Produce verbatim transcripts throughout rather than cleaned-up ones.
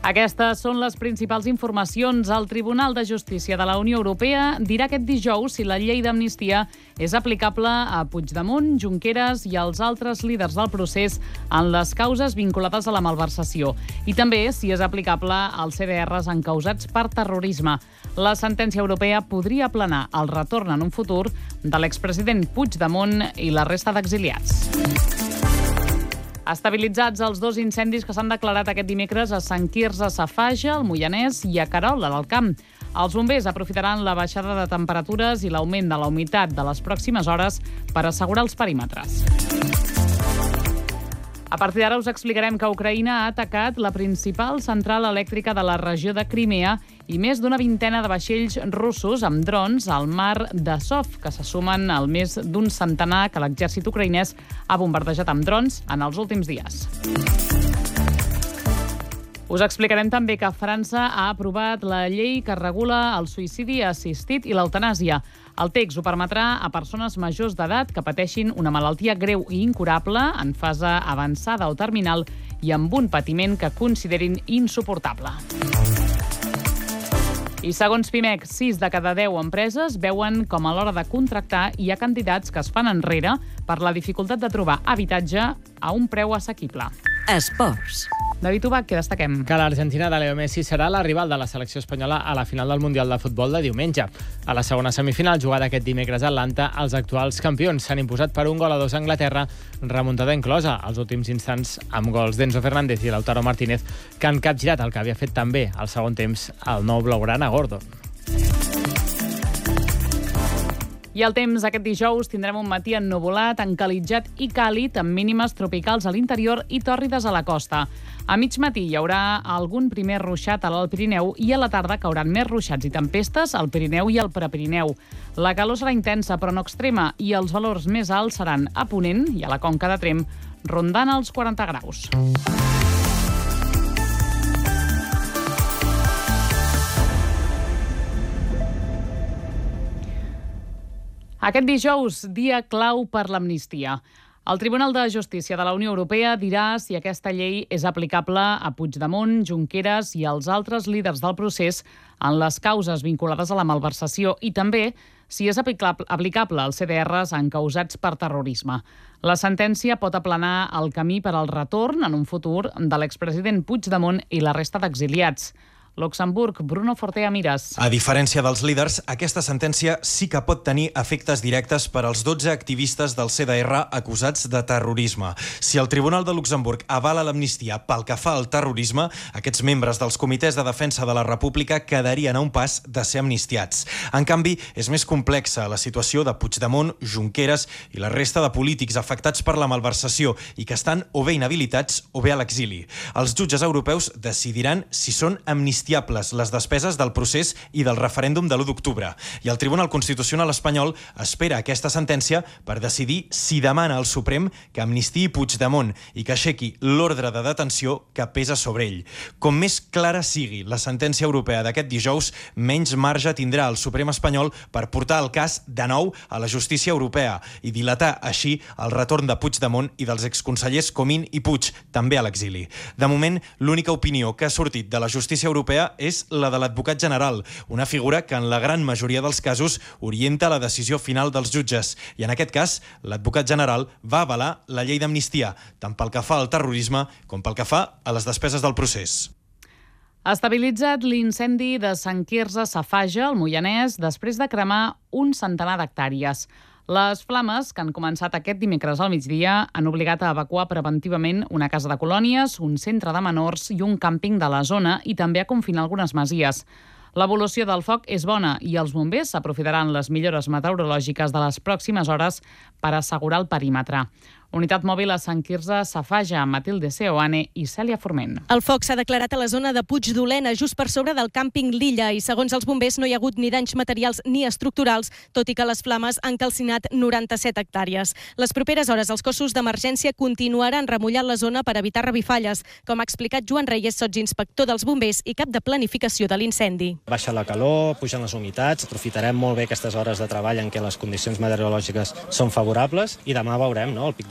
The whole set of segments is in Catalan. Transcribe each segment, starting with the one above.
Aquestes són les principals informacions. El Tribunal de Justícia de la Unió Europea dirà aquest dijous si la llei d'amnistia és aplicable a Puigdemont, Junqueras i als altres líders del procés en les causes vinculades a la malversació i també si és aplicable als C D Rs encausats per terrorisme. La sentència europea podria aplanar el retorn en un futur de l'expresident Puigdemont i la resta d'exiliats. Estabilitzats els dos incendis que s'han declarat aquest dimecres a Sant Quirze Safaja, al Moianès, i a Querol, a l'Alt Camp. Els bombers aprofitaran la baixada de temperatures i l'augment de la humitat de les pròximes hores per assegurar els perímetres. A partir d'ara us explicarem que Ucraïna ha atacat la principal central elèctrica de la regió de Crimea i més d'una vintena de vaixells russos amb drons al mar d'Azov, que se sumen al més d'un centenar que l'exèrcit ucraïnès ha bombardejat amb drons en els últims dies. Us explicarem també que França ha aprovat la llei que regula el suïcidi assistit i l'eutanàsia. El text ho permetrà a persones majors d'edat que pateixin una malaltia greu i incurable, en fase avançada o terminal i amb un patiment que considerin insuportable. I segons Pimec, sis de cada deu empreses veuen com a l'hora de contractar hi ha candidats que es fan enrere per la dificultat de trobar habitatge a un preu assequible. Esports. David Ubach, què destaquem? Que l'Argentina de Leo Messi serà la rival de la selecció espanyola a la final del Mundial de Futbol de diumenge. A la segona semifinal, jugada aquest dimecres a Atlanta, els actuals campions s'han imposat per un gol a dos a Anglaterra, remuntada inclosa als últims instants amb gols d'Enzo Fernández i Lautaro Martínez, que han capgirat el que havia fet també al segon temps el nou blaugrana Gordon. I el temps aquest dijous tindrem un matí ennuvolat, encalitjat i càlid, amb mínimes tropicals a l'interior i tòrrides a la costa. A mig matí hi haurà algun primer ruixat a l'Alt Pirineu i a la tarda cauran més ruixats i tempestes al Pirineu i al Prepirineu. La calor serà intensa però no extrema i els valors més alts seran a Ponent i a la Conca de Tremp, rondant els quaranta graus. Aquest dijous, dia clau per l'amnistia. El Tribunal de Justícia de la Unió Europea dirà si aquesta llei és aplicable a Puigdemont, Junqueras i als altres líders del procés en les causes vinculades a la malversació i també si és aplicable als C D Rs encausats per terrorisme. La sentència pot aplanar el camí per al retorn en un futur de l'expresident Puigdemont i la resta d'exiliats. Luxemburg, Bruno Fortea Miras. A diferència dels líders, aquesta sentència sí que pot tenir efectes directes per als dotze activistes del C D R acusats de terrorisme. Si el Tribunal de Luxemburg avala l'amnistia pel que fa al terrorisme, aquests membres dels comitès de defensa de la República quedarien a un pas de ser amnistiats. En canvi, és més complexa la situació de Puigdemont, Junqueras i la resta de polítics afectats per la malversació i que estan o bé inhabilitats o bé a l'exili. Els jutges europeus decidiran si són amnistiats les despeses del procés i del referèndum de l'u d'octubre. I el Tribunal Constitucional espanyol espera aquesta sentència per decidir si demana al Suprem que amnistiï Puigdemont i que aixequi l'ordre de detenció que pesa sobre ell. Com més clara sigui la sentència europea d'aquest dijous, menys marge tindrà el Suprem espanyol per portar el cas de nou a la justícia europea i dilatar així el retorn de Puigdemont i dels exconsellers Comín i Puig, també a l'exili. De moment, l'única opinió que ha sortit de la justícia europea és la de l'advocat general, una figura que en la gran majoria dels casos orienta la decisió final dels jutges. I en aquest cas, l'advocat general va avalar la llei d'amnistia, tant pel que fa al terrorisme com pel que fa a les despeses del procés. Ha estabilitzat l'incendi de Sant Quirze Safaja, al Moianès, després de cremar un centenar d'hectàrees. Les flames, que han començat aquest dimecres al migdia, han obligat a evacuar preventivament una casa de colònies, un centre de menors i un càmping de la zona i també a confinar algunes masies. L'evolució del foc és bona i els bombers aprofitaran les millores meteorològiques de les pròximes hores per assegurar el perímetre. Unitat mòbil a Sant Quirze Safaja, Matilde Seoane i Cèlia Forment. El foc s'ha declarat a la zona de Puigdolena, just per sobre del càmping L'Illa, i segons els bombers no hi ha hagut ni danys materials ni estructurals, tot i que les flames han calcinat noranta-set hectàrees. Les properes hores els cossos d'emergència continuaran remullant la zona per evitar revifalles, com ha explicat Joan Reyes, sotsinspector dels bombers i cap de planificació de l'incendi. Baixa la calor, pugen les humitats, aprofitarem molt bé aquestes hores de treball en què les condicions meteorològiques són favorables i demà veurem, no?, el pic del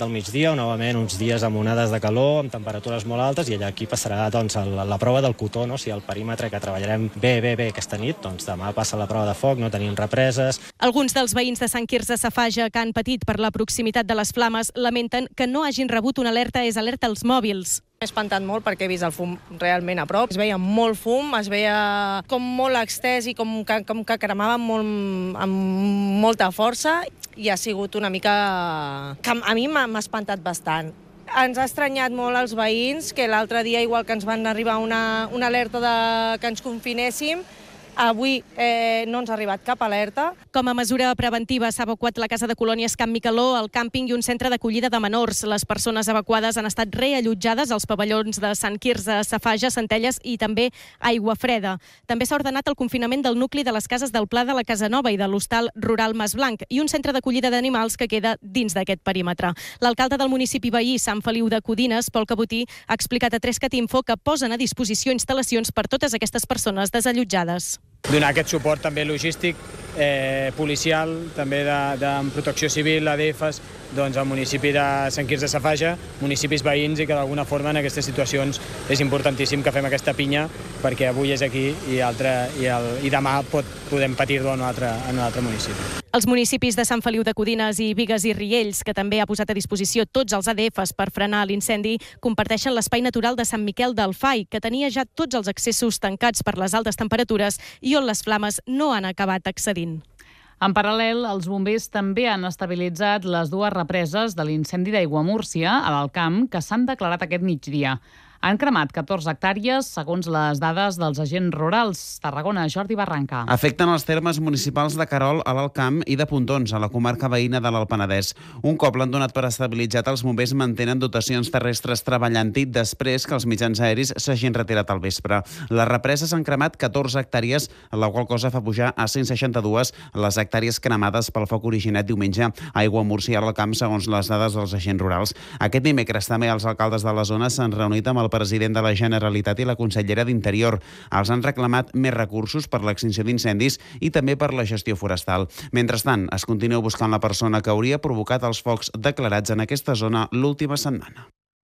al migdia, o novament uns dies amb onades de calor, amb temperatures molt altes, i allà aquí passarà doncs, la, la prova del cotó, no? Si el perímetre que treballarem bé, bé, bé aquesta nit, doncs demà passa la prova de foc, no tenim represes. Alguns dels veïns de Sant Quirze Safaja que han patit per la proximitat de les flames lamenten que no hagin rebut una alerta és alerta als mòbils. M'he espantat molt perquè he vist el fum realment a prop. Es veia molt fum, es veia com molt extès i com que, com que cremava molt, amb molta força, i ha sigut una mica... que a mi m'ha espantat bastant. Ens ha estranyat molt els veïns, que l'altre dia, igual que ens van arribar una, una alerta de que ens confinéssim, avui eh, no ens ha arribat cap alerta. Com a mesura preventiva s'ha evacuat la casa de colònies Camp Micaló, el càmping i un centre d'acollida de menors. Les persones evacuades han estat reallotjades als pavellons de Sant Quirze, Safaja, Centelles i també Aiguafreda. També s'ha ordenat el confinament del nucli de les cases del Pla de la Casanova i de l'Hostal Rural Mas Blanc i un centre d'acollida d'animals que queda dins d'aquest perímetre. L'alcalde del municipi veí, Sant Feliu de Codines, Pol Cabotí, ha explicat a tres cat info que posen a disposició instal·lacions per totes aquestes persones desallotjades. Donar aquest suport també logístic, eh, policial, també de, de protecció civil, A D Fs, doncs al municipi de Sant Quirze Safaja, municipis veïns, i que d'alguna forma en aquestes situacions és importantíssim que fem aquesta pinya, perquè avui és aquí i, altre, i, el, i demà pot, podem patir-ho en un altre, en un altre municipi. Els municipis de Sant Feliu de Codines i Bigues i Riells, que també ha posat a disposició tots els A D Fs per frenar l'incendi, comparteixen l'espai natural de Sant Miquel del Fai, que tenia ja tots els accessos tancats per les altes temperatures i on les flames no han acabat accedint. En paral·lel, els bombers també han estabilitzat les dues represes de l'incendi d'Aiguamúrcia, a l'Alt Camp, que s'han declarat aquest migdia. Han cremat catorze hectàrees, segons les dades dels agents rurals. Tarragona, Jordi Barranca. Afecten els termes municipals de Querol, a l'Alt Camp, i de Pontons, a la comarca veïna de l'Alt Penedès. Un cop l'han donat per estabilitzat, els bombers mantenen dotacions terrestres treballant-hi després que els mitjans aeris s'hagin retirat al vespre. Les represes han cremat catorze hectàrees, la qual cosa fa pujar a cent seixanta-dues les hectàrees cremades pel foc originat diumenge a Aiguamúrcia, a l'Alt Camp, segons les dades dels agents rurals. Aquest dimecres també els alcaldes de la zona s'han reunit amb el president de la Generalitat i la consellera d'Interior. Els han reclamat més recursos per l'extinció d'incendis i també per la gestió forestal. Mentrestant, es continua buscant la persona que hauria provocat els focs declarats en aquesta zona l'última setmana.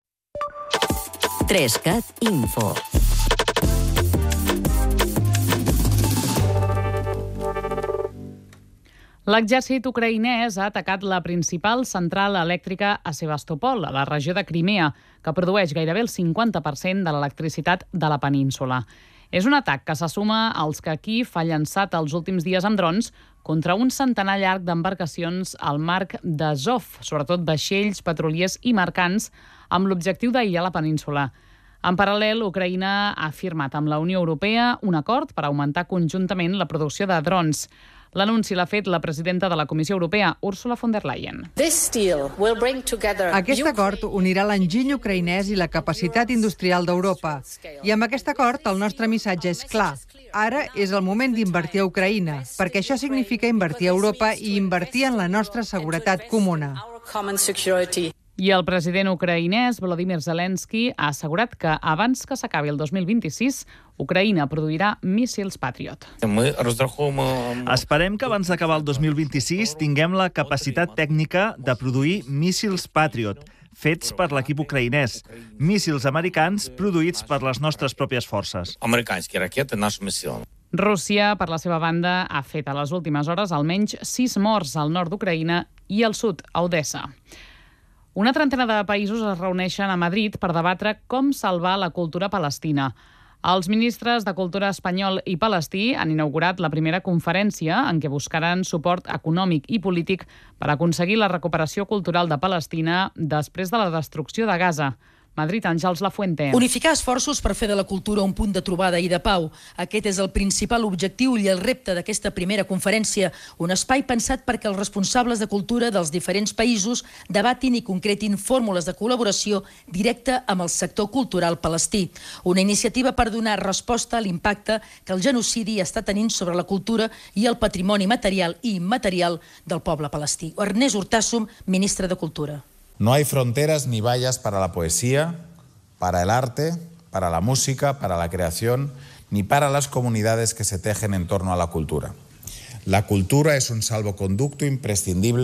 tres cat info. L'exèrcit ucraïnès ha atacat la principal central elèctrica a Sebastopol, a la regió de Crimea, que produeix gairebé el cinquanta per cent de l'electricitat de la península. És un atac que se suma als que Kíev ha llançat els últims dies amb drons contra un centenar llarg d'embarcacions al mar d'Azov, sobretot vaixells, petroliers i mercants, amb l'objectiu d'aïllar la península. En paral·lel, Ucraïna ha firmat amb la Unió Europea un acord per augmentar conjuntament la producció de drons. L'anunci l'ha fet la presidenta de la Comissió Europea, Ursula von der Leyen. Aquest acord unirà l'enginy ucraïnès i la capacitat industrial d'Europa. I amb aquest acord el nostre missatge és clar. Ara és el moment d'invertir a Ucraïna, perquè això significa invertir a Europa i invertir en la nostra seguretat comuna. I el president ucraïnès, Volodymyr Zelensky, ha assegurat que abans que s'acabi el dos mil vint-i-sis, Ucraïna produirà míssils Patriot. Esperem que abans d'acabar el dos mil vint-i-sis tinguem la capacitat tècnica de produir míssils Patriot, fets per l'equip ucraïnès, míssils americans produïts per les nostres pròpies forces. Rússia, per la seva banda, ha fet a les últimes hores almenys sis morts al nord d'Ucraïna i al sud, a Odessa. Una trentena de països es reuneixen a Madrid per debatre com salvar la cultura palestina. Els ministres de Cultura espanyol i palestí han inaugurat la primera conferència en què buscaran suport econòmic i polític per aconseguir la recuperació cultural de Palestina després de la destrucció de Gaza. Madrid, Àngels Lafuente. Unificar esforços per fer de la cultura un punt de trobada i de pau. Aquest és el principal objectiu i el repte d'aquesta primera conferència, un espai pensat perquè els responsables de cultura dels diferents països debatin i concretin fórmules de col·laboració directa amb el sector cultural palestí. Una iniciativa per donar resposta a l'impacte que el genocidi està tenint sobre la cultura i el patrimoni material i immaterial del poble palestí. Ernest Urtasun, ministre de Cultura. No hay fronteras ni vallas para la poesía, para el arte, para la música, para la creación, ni para las comunidades que se tejen en torno a la cultura. La cultura es un salvoconducto imprescindible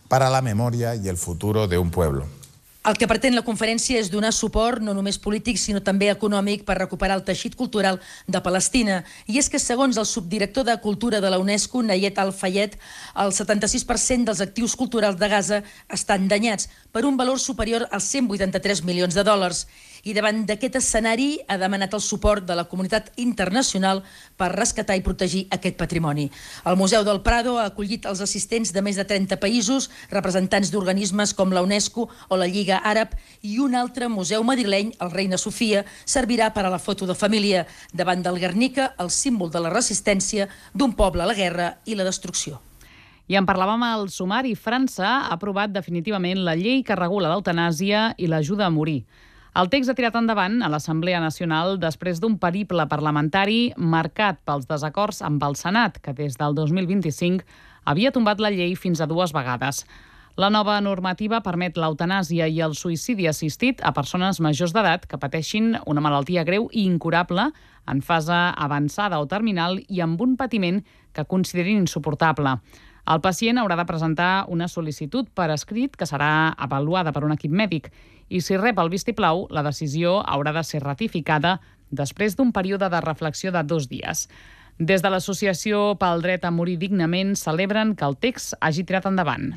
para la memoria y el futuro de un pueblo. El que pretén la conferència és donar suport no només polític, sinó també econòmic per recuperar el teixit cultural de Palestina. I és que, segons el subdirector de Cultura de la UNESCO, Nayet Al-Fayed, el setanta-sis per cent dels actius culturals de Gaza estan danyats per un valor superior als cent vuitanta-tres milions de dòlars. I davant d'aquest escenari ha demanat el suport de la comunitat internacional per rescatar i protegir aquest patrimoni. El Museu del Prado ha acollit els assistents de més de trenta països, representants d'organismes com la UNESCO o la Lliga Àrab, i un altre museu madrileny, el Reina Sofia, servirà per a la foto de família, davant del Guernica, el símbol de la resistència d'un poble a la guerra i la destrucció. I en parlàvem al sumari. França ha aprovat definitivament la llei que regula l'eutanàsia i l'ajuda a morir. El text ha tirat endavant a l'Assemblea Nacional després d'un periple parlamentari marcat pels desacords amb el Senat, que des del dos mil vint-i-cinc havia tombat la llei fins a dues vegades. La nova normativa permet l'eutanàsia i el suïcidi assistit a persones majors d'edat que pateixin una malaltia greu i incurable, en fase avançada o terminal i amb un patiment que considerin insuportable. El pacient haurà de presentar una sol·licitud per escrit que serà avaluada per un equip mèdic i si rep el vistiplau, la decisió haurà de ser ratificada després d'un període de reflexió de dos dies. Des de l'Associació pel Dret a Morir Dignament celebren que el text hagi tirat endavant.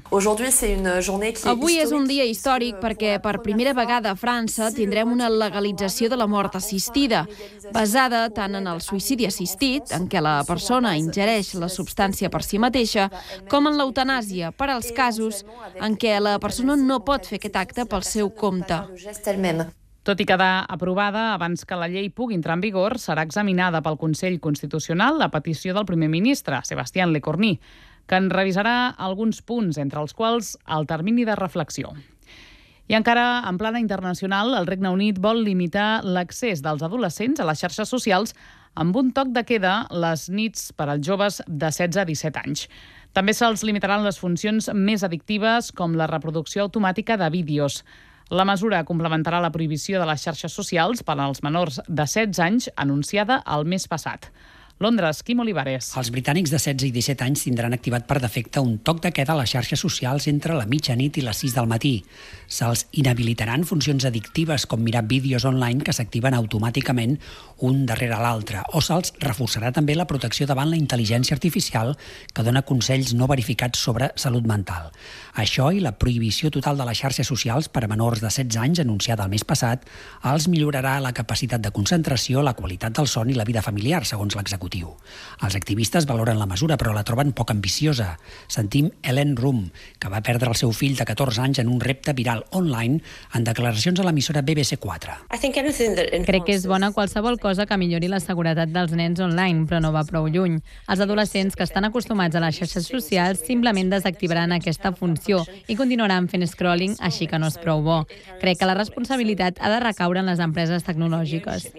Avui és un dia històric perquè per primera vegada a França tindrem una legalització de la mort assistida, basada tant en el suïcidi assistit, en què la persona ingereix la substància per si mateixa, com en l'eutanàsia, per als casos en què la persona no pot fer aquest acte pel seu compte. Tot i quedar aprovada abans que la llei pugui entrar en vigor, serà examinada pel Consell Constitucional a petició del primer ministre, Sébastien Lecornu, que en revisarà alguns punts, entre els quals el termini de reflexió. I encara en plana internacional, el Regne Unit vol limitar l'accés dels adolescents a les xarxes socials amb un toc de queda les nits per als joves de setze a disset anys. També se'ls limitaran les funcions més addictives, com la reproducció automàtica de vídeos. La mesura complementarà la prohibició de les xarxes socials per als menors de setze anys anunciada el mes passat. Londres, Quim Olivares. Els britànics de setze i disset anys tindran activat per defecte un toc de queda a les xarxes socials entre la mitjanit i les sis del matí. Se'ls inhabilitaran funcions addictives com mirar vídeos online que s'activen automàticament un darrere l'altre, o se'ls reforçarà també la protecció davant la intel·ligència artificial que dona consells no verificats sobre salut mental. Això i la prohibició total de les xarxes socials per a menors de setze anys anunciada el mes passat els millorarà la capacitat de concentració, la qualitat del son i la vida familiar, segons l'executiu. Els activistes valoren la mesura, però la troben poc ambiciosa. Sentim Ellen Rum, que va perdre el seu fill de catorze anys en un repte viral online, en declaracions a l'emissora B B C quatre. Crec que és bona qualsevol cosa que millori la seguretat dels nens online, però no va prou lluny. Els adolescents que estan acostumats a les xarxes socials simplement desactivaran aquesta funció i continuaran fent scrolling, així que no és prou bo. Crec que la responsabilitat ha de recaure en les empreses tecnològiques.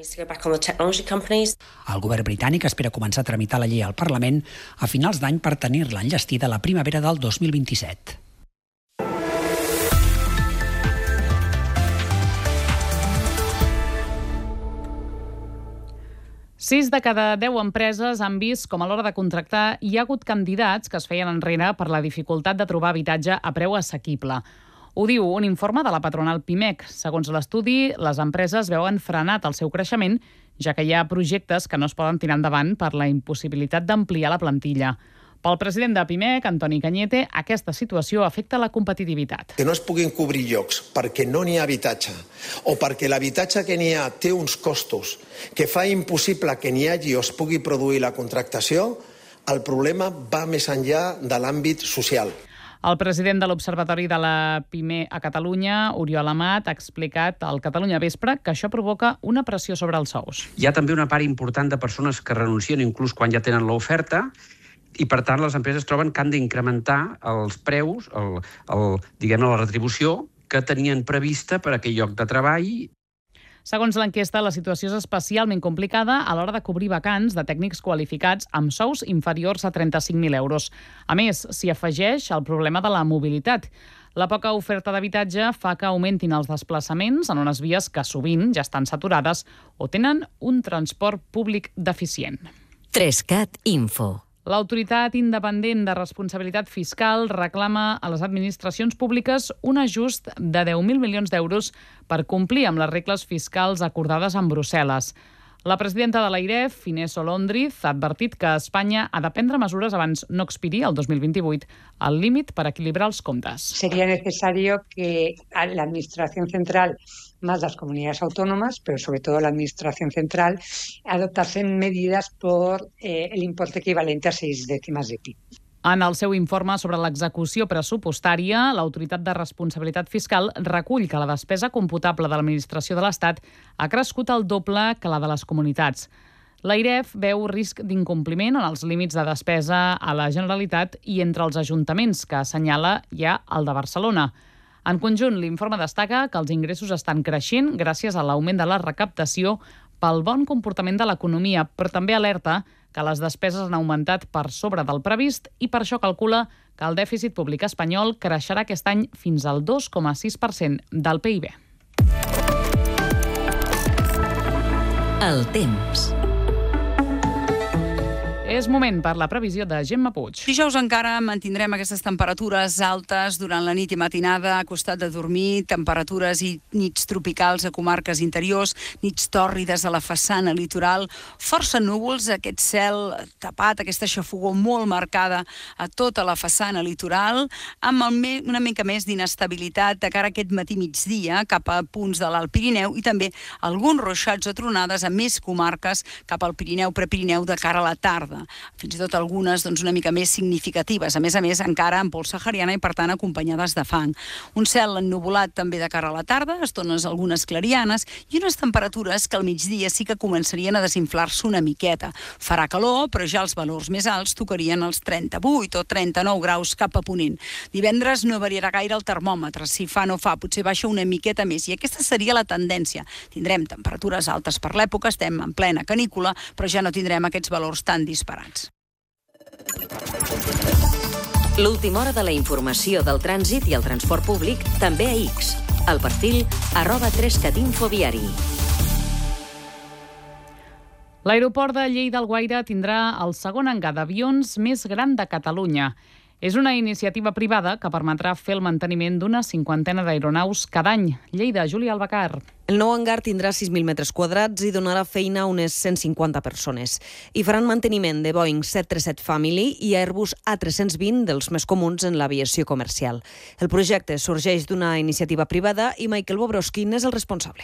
El govern britànic espera començar a tramitar la llei al Parlament a finals d'any per tenir-la enllestida a la primavera del dos mil vint-i-set. Sis de cada deu empreses han vist com a l'hora de contractar hi ha hagut candidats que es feien enrere per la dificultat de trobar habitatge a preu assequible. Ho diu un informe de la patronal Pimec. Segons l'estudi, les empreses veuen frenat el seu creixement, ja que hi ha projectes que no es poden tirar endavant per la impossibilitat d'ampliar la plantilla. Pel president de Pimec, Antoni Cañete, aquesta situació afecta la competitivitat. Que no es puguin cobrir llocs perquè no n'hi ha habitatge o perquè l'habitatge que n'hi ha té uns costos que fa impossible que n'hi hagi o es pugui produir la contractació, el problema va més enllà de l'àmbit social. El president de l'Observatori de la Pime a Catalunya, Oriol Amat, ha explicat al Catalunya Vespre que això provoca una pressió sobre els sous. Hi ha també una part important de persones que renuncien inclús quan ja tenen l'oferta i, per tant, les empreses troben que han d'incrementar els preus, el, el, diguem-ne, la retribució que tenien prevista per a aquell lloc de treball. Segons l'enquesta, la situació és especialment complicada a l'hora de cobrir vacants de tècnics qualificats amb sous inferiors a trenta-cinc mil euros. A més, s'hi afegeix el problema de la mobilitat. La poca oferta d'habitatge fa que augmentin els desplaçaments en unes vies que sovint ja estan saturades o tenen un transport públic deficient. tres cat Info. L'Autoritat Independent de Responsabilitat Fiscal reclama a les administracions públiques un ajust de deu mil milions d'euros per complir amb les regles fiscals acordades amb Brussel·les. La presidenta de l'AIREF, Inés Solondriz, ha advertit que Espanya ha de prendre mesures abans no expiri el dos mil vint-i-vuit el límit per equilibrar els comptes. Sería necesario que la Administración Central, más las comunidades autónomas, pero sobre todo la Administración Central, adoptasen medidas por eh, el importe equivalente a seis décimas de P I B. En el seu informe sobre l'execució pressupostària, l'Autoritat de Responsabilitat Fiscal recull que la despesa computable de l'administració de l'Estat ha crescut el doble que la de les comunitats. L'AIREF veu risc d'incompliment en els límits de despesa a la Generalitat i entre els ajuntaments, que assenyala ja el de Barcelona. En conjunt, l'informe destaca que els ingressos estan creixent gràcies a l'augment de la recaptació pel bon comportament de l'economia, però també alerta que les despeses han augmentat per sobre del previst i per això calcula que el dèficit públic espanyol creixerà aquest any fins al dos coma sis per cent del P I B. El temps. És moment per la previsió de Gemma Puig. Dijous encara mantindrem aquestes temperatures altes durant la nit i matinada, a costat de dormir, temperatures i nits tropicals a comarques interiors, nits tòrrides a la façana litoral, força núvols, aquest cel tapat, aquesta xafogor molt marcada a tota la façana litoral, amb una mica més d'inestabilitat de cara a aquest matí migdia cap a punts de l'Alt Pirineu i també alguns ruixats o tronades a més comarques cap al Pirineu, Prepirineu de cara a la tarda. Fins i tot algunes doncs, una mica més significatives, a més a més encara en pols sahariana i per tant acompanyades de fang. Un cel ennuvolat també de cara a la tarda, estones algunes clarianes i unes temperatures que al migdia sí que començarien a desinflar-se una miqueta. Farà calor, però ja els valors més alts tocarien els trenta-vuit o trenta-nou graus cap a ponent. Divendres no variarà gaire el termòmetre, si fa no fa, potser baixa una miqueta més i aquesta seria la tendència. Tindrem temperatures altes per l'època, estem en plena canícula, però ja no tindrem aquests valors tan disparats. L'última hora de la informació del trànsit i el transport públic també a X. El perfil arroba tres cat infoviari. L'aeroport de Lleida-Alguaire tindrà el segon hangar d'avions més gran de Catalunya. És una iniciativa privada que permetrà fer el manteniment d'una cinquantena d'aeronaus cada any. Lleida, Júlia Albacar. El nou hangar tindrà sis mil metres quadrats i donarà feina a unes cent cinquanta persones. Hi faran manteniment de Boeing set trenta set Family i Airbus A tres cents vint, dels més comuns en l'aviació comercial. El projecte sorgeix d'una iniciativa privada i Michael Bobrowski és el responsable.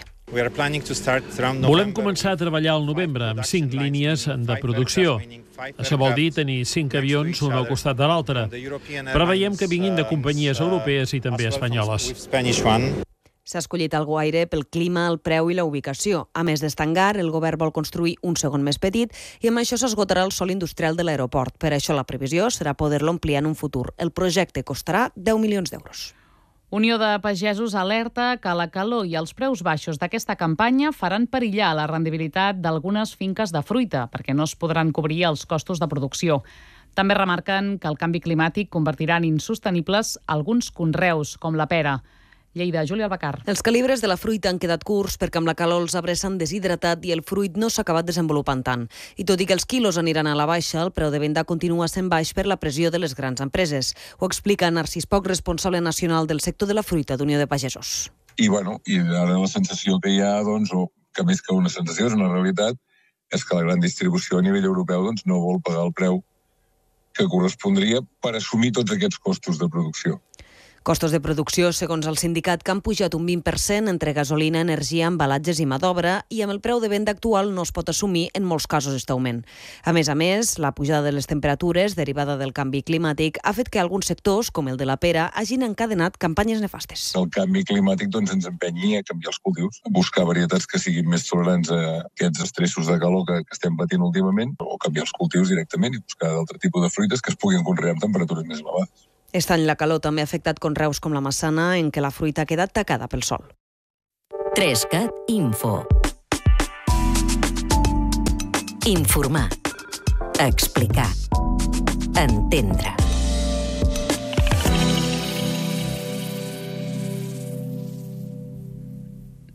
Volem començar a treballar al novembre amb cinc línies de producció. Això vol dir tenir cinc avions un al costat de l'altre. Preveiem que vinguin de companyies europees i també espanyoles. S'ha escollit Alguaire pel clima, el preu i la ubicació. A més d'este hangar, el govern vol construir un segon més petit i amb això s'esgotarà el sòl industrial de l'aeroport. Per això la previsió serà poder-lo ampliar en un futur. El projecte costarà deu milions d'euros. Unió de Pagesos alerta que la calor i els preus baixos d'aquesta campanya faran perillar la rendibilitat d'algunes finques de fruita, perquè no es podran cobrir els costos de producció. També remarquen que el canvi climàtic convertirà en insostenibles alguns conreus, com la pera. Lleida, Júlia Albacar. Els calibres de la fruita han quedat curts perquè amb la calor els arbres s'han deshidratat i el fruit no s'ha acabat desenvolupant tant. I tot i que els quilos aniran a la baixa, el preu de venda continua sent baix per la pressió de les grans empreses. Ho explica Narcís Poch, responsable nacional del sector de la fruita d'Unió de Pagesos. I, bueno, i ara la sensació que hi ha, doncs, o que més que una sensació és una realitat, és que la gran distribució a nivell europeu doncs, no vol pagar el preu que correspondria per assumir tots aquests costos de producció. Costos de producció, segons el sindicat, que han pujat un vint per cent entre gasolina, energia, embalatges i mà d'obra, i amb el preu de venda actual no es pot assumir en molts casos aquest augment. A més a més, la pujada de les temperatures, derivada del canvi climàtic, ha fet que alguns sectors, com el de la pera, hagin encadenat campanyes nefastes. El canvi climàtic doncs, ens empenyi a canviar els cultius, a buscar varietats que siguin més tolerants a aquests estressos de calor que, que estem patint últimament, o canviar els cultius directament i buscar d'altre tipus de fruites que es puguin conrear amb temperatures més elevades. Aquest any la calor també ha afectat conreus com la massana, en què la fruita ha quedat tacada pel sol. tres cat Info. Informar. Explicar. Entendre.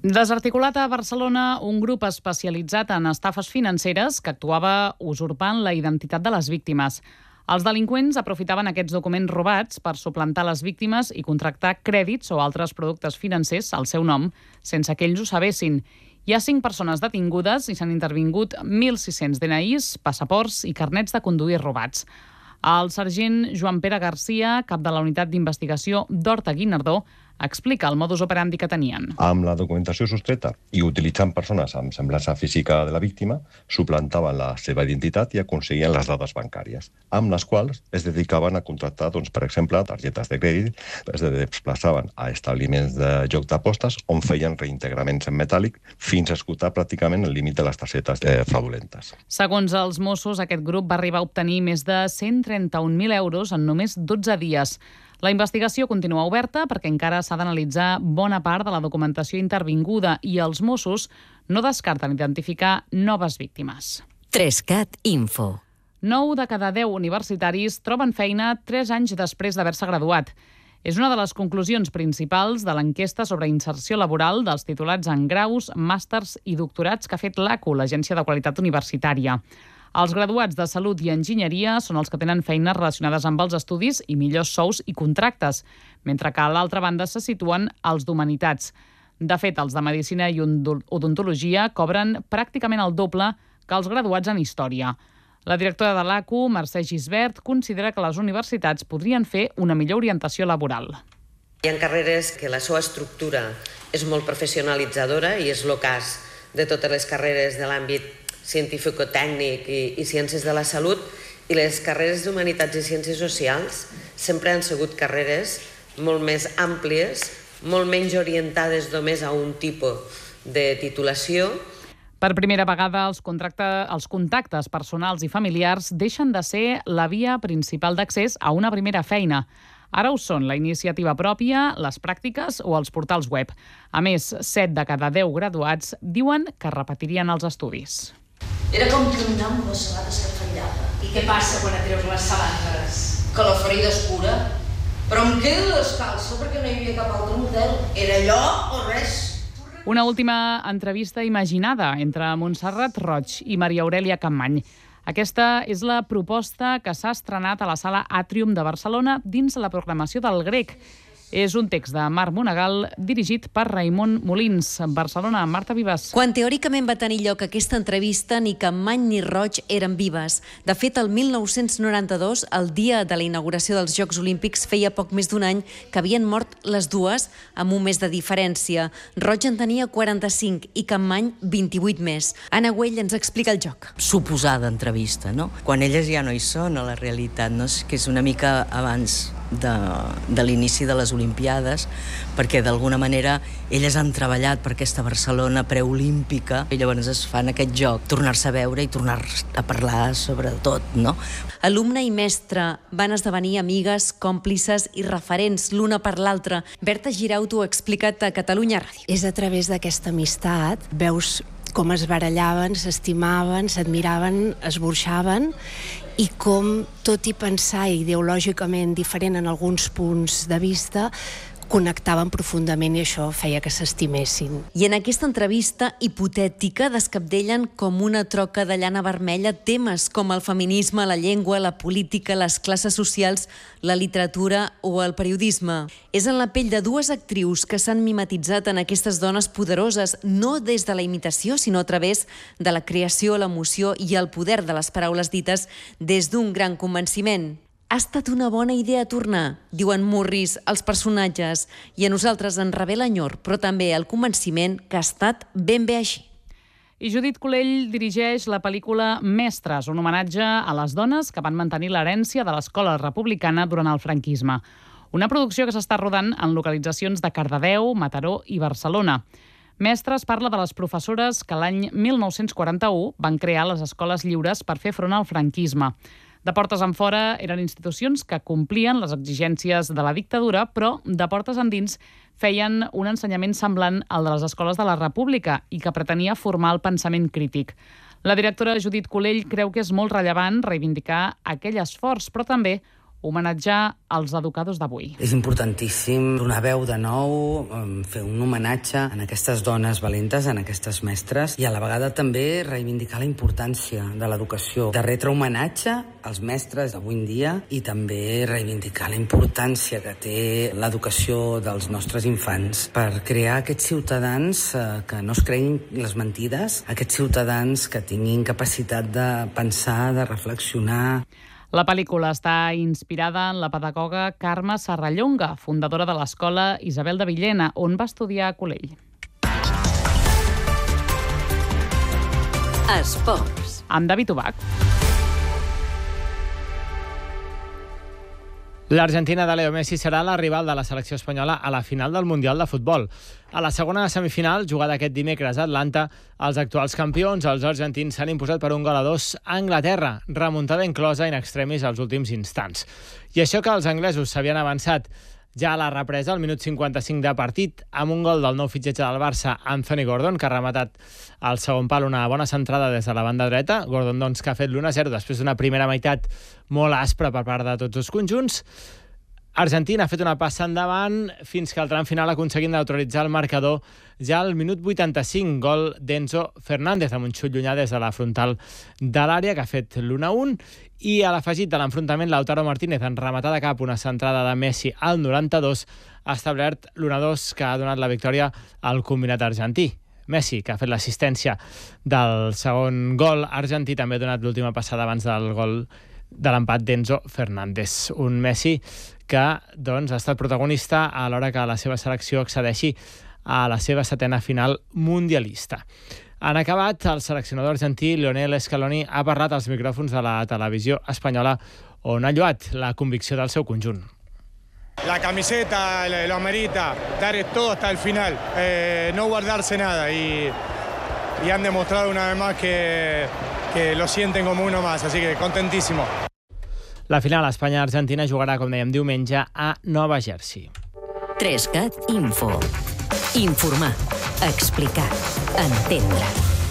Desarticulat a Barcelona un grup especialitzat en estafes financeres que actuava usurpant la identitat de les víctimes. Els delinqüents aprofitaven aquests documents robats per suplantar les víctimes i contractar crèdits o altres productes financers al seu nom, sense que ells ho sabessin. Hi ha cinc persones detingudes i s'han intervingut mil sis-cents D N Is, passaports i carnets de conduir robats. El sergent Joan Pere Garcia, cap de la unitat d'investigació d'Horta Guinardó, explica el modus operandi que tenien. Amb la documentació sostreta i utilitzant persones amb semblança física de la víctima, suplantaven la seva identitat i aconseguien les dades bancàries, amb les quals es dedicaven a contractar, doncs, per exemple, targetes de crèdit, es desplaçaven a establiments de joc d'apostes on feien reintegraments en metàl·lic fins a esgotar pràcticament el límit de les targetes eh, fraudulentes. Segons els Mossos, aquest grup va arribar a obtenir més de cent trenta-un mil euros en només dotze dies. La investigació continua oberta perquè encara s'ha d'analitzar bona part de la documentació intervinguda i els Mossos no descarten identificar noves víctimes. Trescat Info. Nou de cada deu universitaris troben feina tres anys després d'haver-se graduat. És una de les conclusions principals de l'enquesta sobre inserció laboral dels titulats en graus, màsters i doctorats que ha fet l'A C U, l'Agència de Qualitat Universitària. Els graduats de Salut i Enginyeria són els que tenen feines relacionades amb els estudis i millors sous i contractes, mentre que a l'altra banda se situen els d'Humanitats. De fet, els de Medicina i Odontologia cobren pràcticament el doble que els graduats en Història. La directora de l'A C U, Mercè Gisbert, considera que les universitats podrien fer una millor orientació laboral. Hi ha carreres que la seva estructura és molt professionalitzadora i és el cas de totes les carreres de l'àmbit científico-tècnic i, i ciències de la salut, i les carreres d'Humanitats i Ciències Socials sempre han sigut carreres molt més àmplies, molt menys orientades només a un tipus de titulació. Per primera vegada, els, contracte, els contactes personals i familiars deixen de ser la via principal d'accés a una primera feina. Ara ho són la iniciativa pròpia, les pràctiques o els portals web. A més, set de cada deu graduats diuen que repetirien els estudis. Era com caminar amb les sabates que et fallava. I què passa quan et treus les sabates? Que la ferida és cura. Però em quedo descalça perquè no hi havia cap altre model. Era allò o res. Una última entrevista imaginada entre Montserrat Roig i Maria Aurèlia Campmany. Aquesta és la proposta que s'ha estrenat a la Sala Àtrium de Barcelona dins la programació del Grec. És un text de Marc Monegal dirigit per Raimon Molins. Barcelona, Marta Vives. Quan teòricament va tenir lloc aquesta entrevista, ni Campmany ni Roig eren vives. De fet, el mil nou-cents noranta-dos, el dia de la inauguració dels Jocs Olímpics, feia poc més d'un any que havien mort les dues amb un mes de diferència. Roig en tenia quaranta-cinc i Campmany vint-i-vuit més. Anna Güell ens explica el joc. Suposada entrevista, no? Quan elles ja no hi són a la realitat, no? Que és una mica abans de, de l'inici de les Olimpiades, perquè d'alguna manera elles han treballat per aquesta Barcelona preolímpica i llavors es fan aquest joc, tornar-se a veure i tornar a parlar sobre tot, no? Alumne i mestre van esdevenir amigues, còmplices i referents l'una per l'altra. Berta Girau t'ho ha explicat a Catalunya Ràdio. És a través d'aquesta amistat, veus com es barallaven, s'estimaven, s'admiraven, es burxaven, i com, tot i pensar ideològicament diferent en alguns punts de vista, connectaven profundament i això feia que s'estimessin. I en aquesta entrevista hipotètica descabdellen com una troca de llana vermella temes com el feminisme, la llengua, la política, les classes socials, la literatura o el periodisme. És en la pell de dues actrius que s'han mimetitzat en aquestes dones poderoses, no des de la imitació, sinó a través de la creació, l'emoció i el poder de les paraules dites des d'un gran convenciment. Ha estat una bona idea tornar, diuen Morris els personatges, i a nosaltres ens revela enyor, però també el convenciment que ha estat ben bé així. I Judit Colell dirigeix la pel·lícula Mestres, un homenatge a les dones que van mantenir l'herència de l'escola republicana durant el franquisme. Una producció que s'està rodant en localitzacions de Cardedeu, Mataró i Barcelona. Mestres parla de les professores que l'any mil nou-cents quaranta-u van crear les escoles lliures per fer front al franquisme. De portes enfora eren institucions que complien les exigències de la dictadura, però de portes endins feien un ensenyament semblant al de les escoles de la República i que pretenia formar el pensament crític. La directora Judit Colell creu que és molt rellevant reivindicar aquell esforç, però també homenatjar els educadors d'avui. És importantíssim donar veu de nou, fer un homenatge a aquestes dones valentes, a aquestes mestres, i a la vegada també reivindicar la importància de l'educació, de retre homenatge als mestres d'avui en dia i també reivindicar la importància que té l'educació dels nostres infants per crear aquests ciutadans que no es creguin les mentides, aquests ciutadans que tinguin capacitat de pensar, de reflexionar. La pel·lícula està inspirada en la pedagoga Carme Serrallonga, fundadora de l'Escola Isabel de Villena, on va estudiar a Colell. Esports. Amb David Ubach. L'Argentina de Leo Messi serà la rival de la selecció espanyola a la final del Mundial de Futbol. A la segona semifinal, jugada aquest dimecres a Atlanta, els actuals campions, els argentins, s'han imposat per un gol a dos a Anglaterra, remuntada inclosa in extremis als últims instants. I això que els anglesos s'havien avançat ja a la represa, al minut cinquanta-cinc de partit, amb un gol del nou fitxatge del Barça, Anthony Gordon, que ha rematat al segon pal una bona centrada des de la banda dreta. Gordon, doncs, que ha fet l'u a zero després d'una primera meitat molt aspra per part de tots els conjunts. Argentina ha fet una passa endavant fins que al tram final aconseguint neutralitzar el marcador ja al minut vuitanta-cinc, gol d'Enzo Fernández amb un xut llunyà des de la frontal de l'àrea que ha fet l'u a un, i a l'afegit de l'enfrontament Lautaro Martínez en rematar de cap una centrada de Messi al noranta-dos ha establert l'u a dos que ha donat la victòria al combinat argentí. Messi, que ha fet l'assistència del segon gol argentí, també ha donat l'última passada abans del gol de l'empat d'Enzo Fernández. Un Messi que doncs, ha estat protagonista a l'hora que la seva selecció accedeixi a la seva setena final mundialista. Han acabat, el seleccionador argentí Lionel Scaloni ha parlat als micròfons de la televisió espanyola on ha lloat la convicció del seu conjunt. La camiseta lo amerita, dar todo hasta el final, eh, no guardarse nada y, y han demostrado una vez más que, que lo sienten como uno más, así que contentísimo. La final Espanya-Argentina jugarà, com dèiem, diumenge a Nova Jersey. Trescat Info. Informar, explicar, entendre.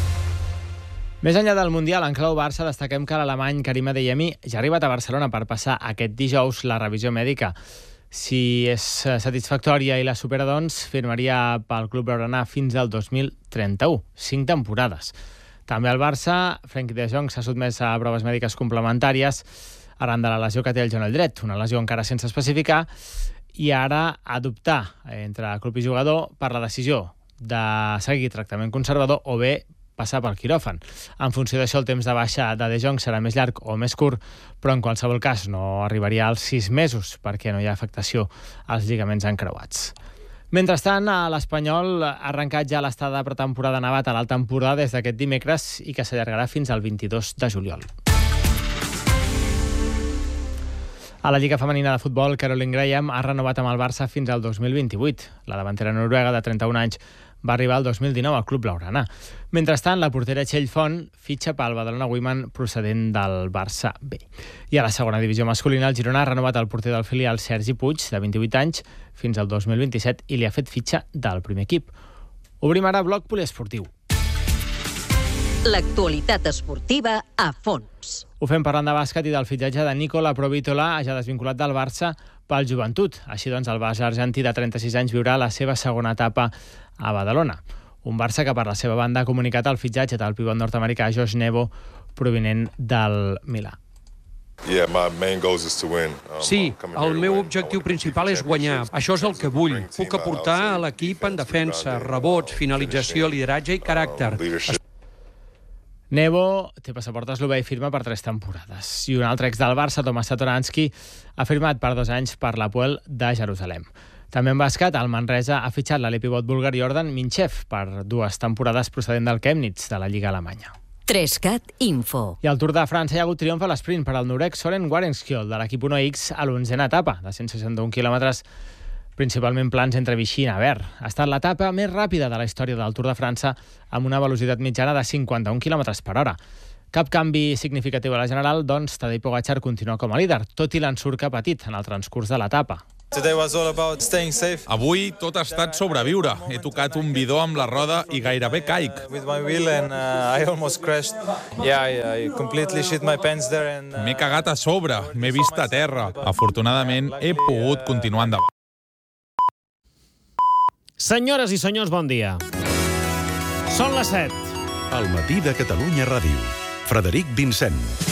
Més enllà del Mundial, en clau Barça, destaquem que l'alemany Karim Adeyemi ja ha arribat a Barcelona per passar aquest dijous la revisió mèdica. Si és satisfactòria i la supera, doncs, firmaria pel club blaugrana fins al dos mil trenta-u, cinc temporades. També al Barça, Frenkie de Jong s'ha sotmès a proves mèdiques complementàries arran de la lesió que té el genoll dret, una lesió encara sense especificar, i ara adoptar entre club i jugador per la decisió de seguir tractament conservador o bé passar pel quiròfan. En funció d'això, el temps de baixa de De Jong serà més llarg o més curt, però en qualsevol cas no arribaria als sis mesos perquè no hi ha afectació als lligaments encreuats. Mentrestant, l'Espanyol ha arrencat ja l'estada de pretemporada nevat a l'Alta Empordà des d'aquest dimecres i que s'allargarà fins al vint-i-dos de juliol. A la Lliga Femenina de Futbol, Caroline Graham ha renovat amb el Barça fins al dos mil vint-i-vuit. La davantera noruega de trenta-un anys va arribar el dos mil dinou al club blaugrana. Mentrestant, la portera Txell Font fitxa pel Badalona Women procedent del Barça B. I a la segona divisió masculina, el Girona ha renovat el porter del filial Sergi Puig, de vint-i-vuit anys, fins al dos mil vint-i-set, i li ha fet fitxa del primer equip. Obrim ara bloc poliesportiu. L'actualitat esportiva a fons. Ho fem parlant de bàsquet i del fitxatge de Nicola Provítola, ja desvinculat del Barça pel Joventut. Així doncs, el base argentí de trenta-sis anys viurà la seva segona etapa a Badalona. Un Barça que, per la seva banda, ha comunicat el fitxatge del pivot nord-americà Josh Nebo, provinent del Milà. Sí, el meu objectiu principal és guanyar. Això és el que vull. Puc aportar a l'equip en defensa, rebots, finalització, lideratge i caràcter. Nebo té passaport eslovè i firma per tres temporades. I un altre ex del Barça, Tomas Satoranski, ha firmat per dos anys per l'Hapoel de Jerusalem. També en bàsquet, el Manresa ha fitxat l'alipivot búlgar Jordan Minchev per dues temporades procedent del Chemnitz, de la Lliga Alemanya. Trescat Info. I al Tour de França hi ha hagut triomf a l'esprint per al norec Søren Warenskjold de l'equip uno X a l'onzena etapa, de cent seixanta-un quilòmetres, principalment plans entre Vichy i Nevers. Ha estat l'etapa més ràpida de la història del Tour de França, amb una velocitat mitjana de cinquanta-un quilòmetres per hora. Cap canvi significatiu a la general, doncs Tadej Pogačar continua com a líder, tot i l'ensurt que ha patit en el transcurs de l'etapa. Avui tot ha estat sobreviure. He tocat un bidó amb la roda i gairebé caic. M'he cagat a sobre, m'he vist a terra. Afortunadament, he pogut continuar endavant. Senyores i senyors, bon dia. Són les set. Al matí de Catalunya Ràdio. Frederic Vincent.